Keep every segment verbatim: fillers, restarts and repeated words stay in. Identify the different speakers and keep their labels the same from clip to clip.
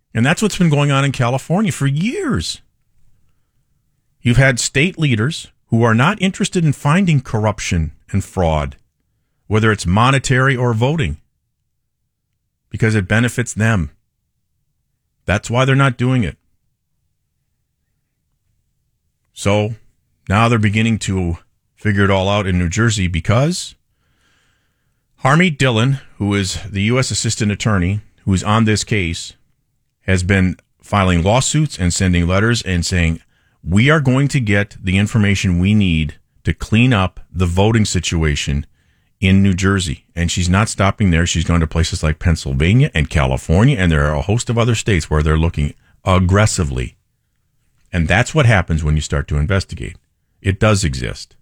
Speaker 1: And that's what's been going on in California for years. You've had state leaders who are not interested in finding corruption and fraud, whether it's monetary or voting, because it benefits them. That's why they're not doing it. So now they're beginning to figure it all out in New Jersey because Harmeet Dillon, who is the U S Assistant Attorney who is on this case, has been filing lawsuits and sending letters and saying, we are going to get the information we need to clean up the voting situation in New Jersey. And she's not stopping there. She's going to places like Pennsylvania and California, and there are a host of other states where they're looking aggressively. And that's what happens when you start to investigate. It does exist.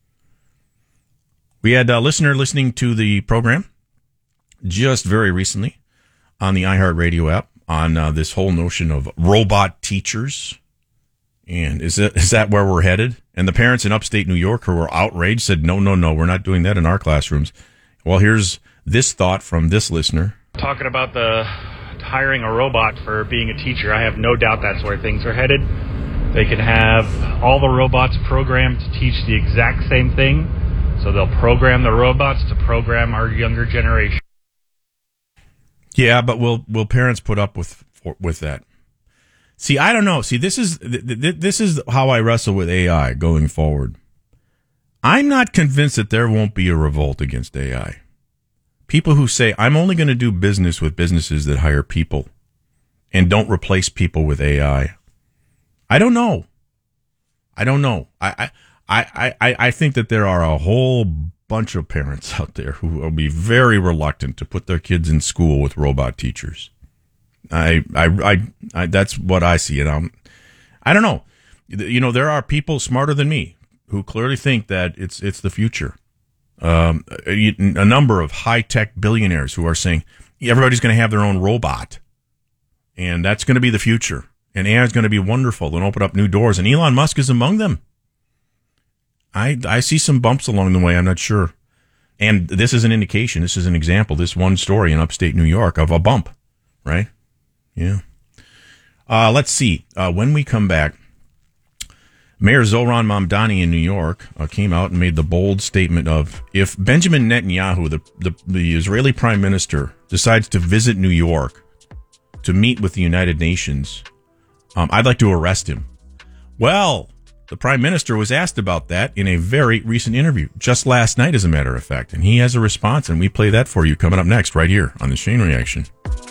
Speaker 1: We had a listener listening to the program just very recently on the iHeartRadio app on uh, this whole notion of robot teachers. And is that, is that where we're headed? And the parents in upstate New York who were outraged said, no, no, no, we're not doing that in our classrooms. Well, here's this thought from this listener.
Speaker 2: Talking about the hiring a robot for being a teacher, I have no doubt that's where things are headed. They can have all the robots programmed to teach the exact same thing. So they'll program the robots to program our younger generation.
Speaker 1: Yeah, but will will parents put up with with that? See, I don't know. See, this is this is how I wrestle with A I going forward. I'm not convinced that there won't be a revolt against A I. People who say, I'm only going to do business with businesses that hire people and don't replace people with A I. I don't know. I don't know. I I, I, I think that there are a whole bunch of parents out there who will be very reluctant to put their kids in school with robot teachers. I, I, I, I that's what I see. And I'm, I don't know. You know, there are people smarter than me who clearly think that it's it's the future. Um, a, a number of high-tech billionaires who are saying everybody's going to have their own robot, and that's going to be the future. And A I is going to be wonderful and open up new doors. And Elon Musk is among them. I I see some bumps along the way. I'm not sure. And this is an indication. This is an example. This one story in upstate New York of a bump, right? Yeah. Uh, let's see. Uh, when we come back, Mayor Zohran Mamdani in New York uh, came out and made the bold statement of, if Benjamin Netanyahu, the, the, the Israeli prime minister, decides to visit New York to meet with the United Nations, um, I'd like to arrest him. Well, the prime minister was asked about that in a very recent interview, just last night, as a matter of fact, and he has a response, and we play that for you coming up next right here on The Shane Reaction.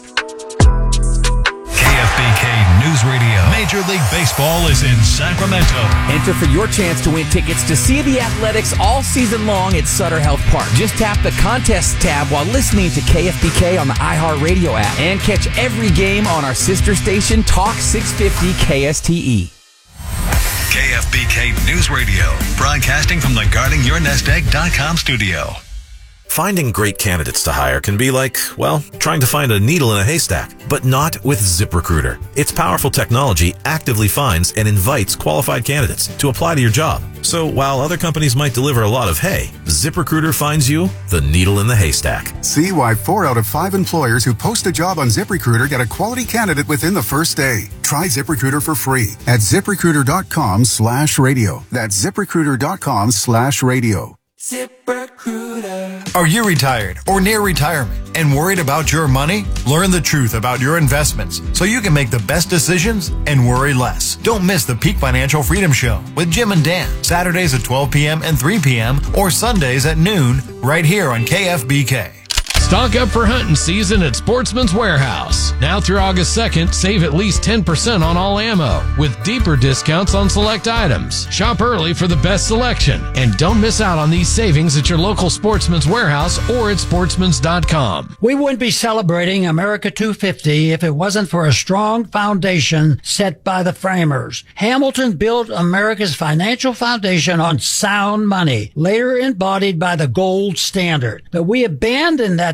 Speaker 3: News Radio. Major League Baseball is in Sacramento.
Speaker 4: Enter for your chance to win tickets to see the Athletics all season long at Sutter Health Park. Just tap the contest tab while listening to K F B K on the iHeartRadio app and catch every game on our sister station, Talk six fifty K S T E.
Speaker 3: K F B K News Radio, broadcasting from the guarding your nest egg dot com studio.
Speaker 5: Finding great candidates to hire can be like, well, trying to find a needle in a haystack, but not with ZipRecruiter. Its powerful technology actively finds and invites qualified candidates to apply to your job. So while other companies might deliver a lot of hay, ZipRecruiter finds you the needle in the haystack.
Speaker 6: See why four out of five employers who post a job on ZipRecruiter get a quality candidate within the first day. Try ZipRecruiter for free at ZipRecruiter.com slash radio. That's ZipRecruiter.com slash radio.
Speaker 7: ZipRecruiter. Are you retired or near retirement and worried about your money? Learn the truth about your investments so you can make the best decisions and worry less. Don't miss the Peak Financial Freedom Show with Jim and Dan, Saturdays at twelve p.m. and three p.m. or Sundays at noon right here on K F B K.
Speaker 8: Stock up for hunting season at Sportsman's Warehouse. Now through August second, save at least ten percent on all ammo with deeper discounts on select items. Shop early for the best selection and don't miss out on these savings at your local Sportsman's Warehouse or at sportsmans dot com.
Speaker 9: We wouldn't be celebrating America two fifty if it wasn't for a strong foundation set by the framers. Hamilton built America's financial foundation on sound money, later embodied by the gold standard. But we abandoned that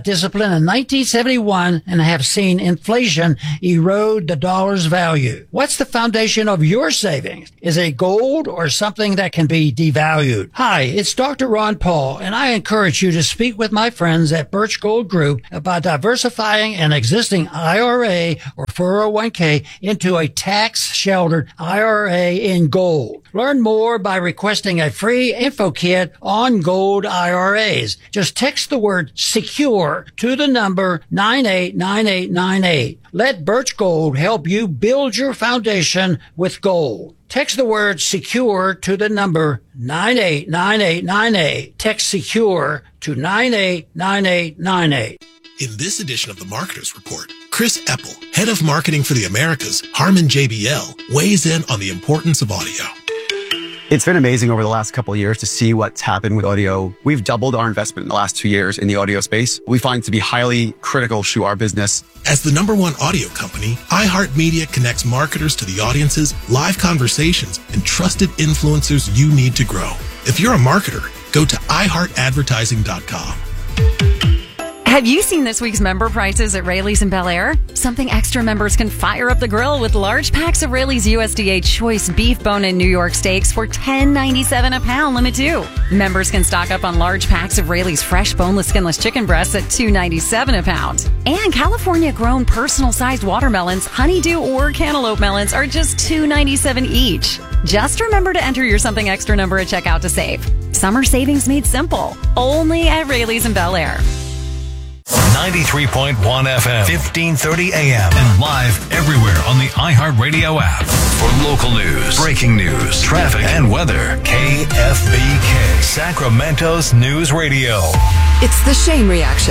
Speaker 9: discipline in nineteen seventy-one and have seen inflation erode the dollar's value. What's the foundation of your savings? Is it gold or something that can be devalued? Hi, it's Doctor Ron Paul, and I encourage you to speak with my friends at Birch Gold Group about diversifying an existing I R A or four oh one k into a tax-sheltered I R A in gold. Learn more by requesting a free info kit on gold I R As. Just text the word SECURE to the number nine eight nine eight nine eight. Let Birch Gold help you build your foundation with gold. Text the word SECURE to the number nine eight nine eight nine eight. Text SECURE to nine eight nine eight nine eight.
Speaker 10: In this edition of the Marketer's Report, Chris Epple, head of marketing for the Americas, Harman J B L, weighs in on the importance of audio.
Speaker 11: It's been amazing over the last couple of years to see what's happened with audio. We've doubled our investment in the last two years in the audio space. We find it to be highly critical to our business.
Speaker 10: As the number one audio company, iHeartMedia connects marketers to the audiences, live conversations, and trusted influencers you need to grow. If you're a marketer, go to i heart advertising dot com.
Speaker 12: Have you seen this week's member prices at Raley's in Bel Air? Something extra members can fire up the grill with large packs of Raley's U S D A choice beef bone and New York steaks for ten ninety-seven a pound, limit two. Members can stock up on large packs of Raley's fresh boneless skinless chicken breasts at two ninety-seven a pound. And California grown personal sized watermelons, honeydew or cantaloupe melons are just two ninety-seven each. Just remember to enter your something extra number at checkout to save. Summer savings made simple. Only at Raley's in Bel Air.
Speaker 3: ninety-three point one F M, fifteen thirty A M, and live everywhere on the iHeartRadio app. For local news, breaking news, traffic, and weather, K F B K, Sacramento's News Radio.
Speaker 13: It's the Shane Reaction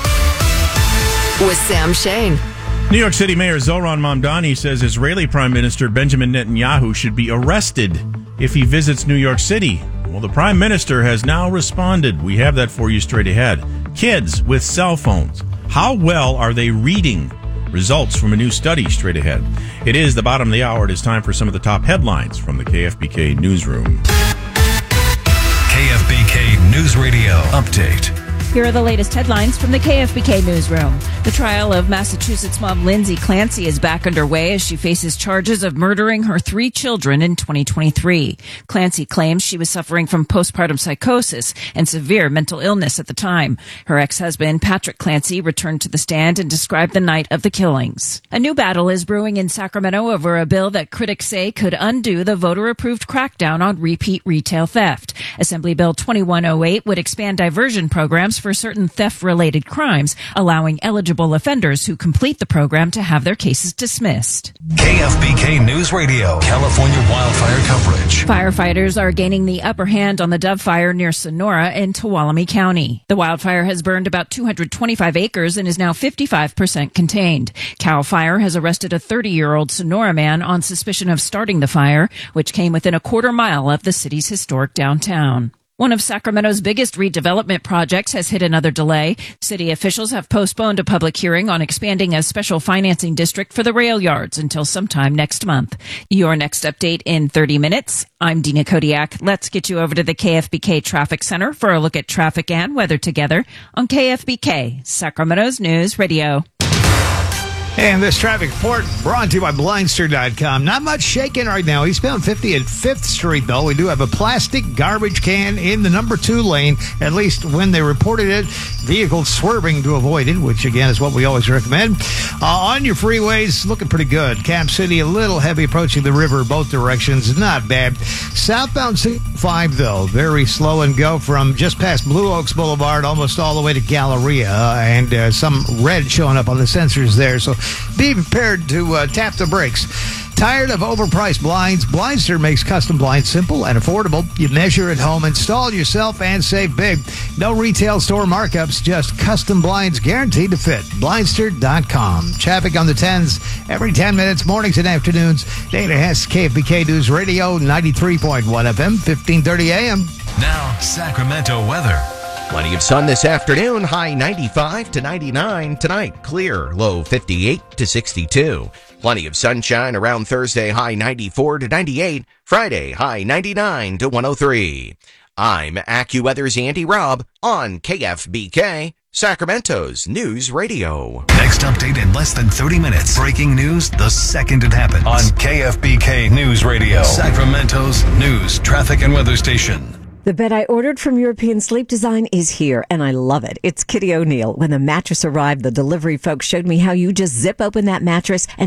Speaker 13: with Sam Shane.
Speaker 1: New York City Mayor Zohran Mamdani says Israeli Prime Minister Benjamin Netanyahu should be arrested if he visits New York City. Well, the Prime Minister has now responded. We have that for you straight ahead. Kids with cell phones. How well are they reading? Results from a new study straight ahead. It is the bottom of the hour. It is time for some of the top headlines from the K F B K Newsroom.
Speaker 3: K F B K News Radio Update.
Speaker 14: Here are the latest headlines from the K F B K Newsroom. The trial of Massachusetts mom Lindsay Clancy is back underway as she faces charges of murdering her three children in twenty twenty-three. Clancy claims she was suffering from postpartum psychosis and severe mental illness at the time. Her ex-husband, Patrick Clancy, returned to the stand and described the night of the killings. A new battle is brewing in Sacramento over a bill that critics say could undo the voter-approved crackdown on repeat retail theft. Assembly Bill twenty-one oh eight would expand diversion programs for certain theft-related crimes, allowing eligible offenders who complete the program to have their cases dismissed.
Speaker 3: K F B K News Radio, California wildfire coverage.
Speaker 14: Firefighters are gaining the upper hand on the Dove Fire near Sonora in Tuolumne County. The wildfire has burned about two hundred twenty-five acres and is now fifty-five percent contained. CAL FIRE has arrested a thirty-year-old Sonora man on suspicion of starting the fire, which came within a quarter mile of the city's historic downtown. One of Sacramento's biggest redevelopment projects has hit another delay. City officials have postponed a public hearing on expanding a special financing district for the rail yards until sometime next month. Your next update in thirty minutes. I'm Dina Kodiak. Let's get you over to the K F B K Traffic Center for a look at traffic and weather together on K F B K, Sacramento's News Radio.
Speaker 15: And this traffic report brought to you by Blindster dot com. Not much shaking right now. Eastbound fifty at fifth Street, though. We do have a plastic garbage can in the number two lane, at least when they reported it. Vehicles swerving to avoid it, which, again, is what we always recommend. Uh, on your freeways, looking pretty good. Cap City, a little heavy approaching the river both directions. Not bad. Southbound five, though, very slow and go from just past Blue Oaks Boulevard almost all the way to Galleria. Uh, and uh, some red showing up on the sensors there. So be prepared to uh, tap the brakes. Tired of overpriced blinds? Blindster makes custom blinds simple and affordable. You measure at home, install yourself, and save big. No retail store markups, just custom blinds guaranteed to fit. Blindster dot com. Traffic on the tens every ten minutes, mornings and afternoons. Dana Hess, K F B K News Radio, ninety-three point one F M, fifteen thirty A M.
Speaker 3: Now, Sacramento weather.
Speaker 16: Plenty of sun this afternoon, high ninety-five to ninety-nine. Tonight, clear, low fifty-eight to sixty-two. Plenty of sunshine around Thursday, high ninety-four to ninety-eight. Friday, high ninety-nine to one oh three. I'm AccuWeather's Andy Robb on K F B K, Sacramento's News Radio.
Speaker 3: Next update in less than thirty minutes. Breaking news the second it happens. On K F B K News Radio. Sacramento's news, traffic, and weather station.
Speaker 17: The bed I ordered from European Sleep Design is here, and I love it. It's Kitty O'Neill. When the mattress arrived, the delivery folks showed me how you just zip open that mattress and